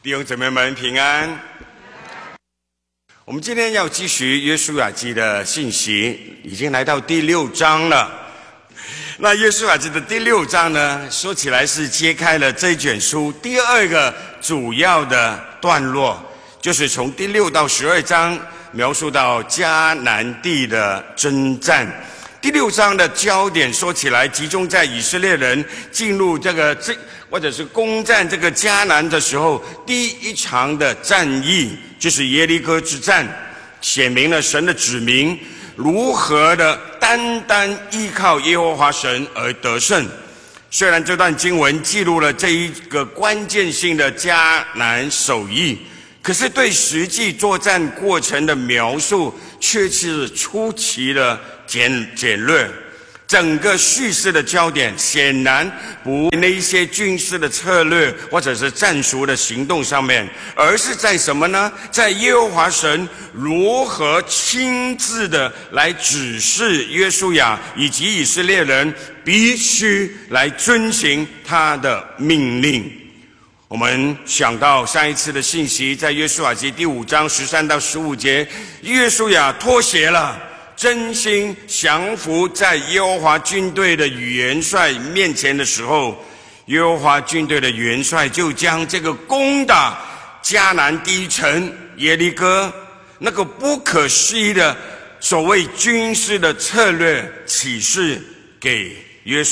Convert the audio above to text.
弟兄姊妹们平安。我们今天要继续约书亚记的信息，已经来到第6章了。那约书亚记的第6章呢，说起来是揭开了这卷书第2个主要的段落，就是从第6到12章描述到迦南地的征战。第6章的焦点说起来集中在以色列人进入或者是攻占这个迦南的时候，第一场的战役就是耶利哥之战，显明了神的子民如何的单单依靠耶和华神而得胜。虽然这段经文记录了这一个关键性的迦南首役，可是对实际作战过程的描述却是出奇的简略。整个叙事的焦点显然不在那一些军事的策略或者是战术的行动上面，而是在什么呢？在耶和华神如何亲自的来指示约书亚以及以色列人必须来遵行他的命令。我们想到上一次的信息，在约书亚记第5章13到15节，约书亚妥协了，真心降服在耶和华军队的元帅面前的时候，耶和华军队的元帅就将这个攻打迦南第一城耶利哥那个不可思议的所谓军事的策略启示给约书